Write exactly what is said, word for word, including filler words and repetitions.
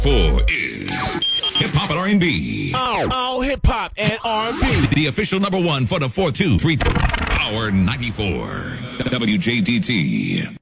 Four is hip hop and R and B. Oh, oh hip hop and R and B. The official number one for the four two three Power ninety-four W J D T.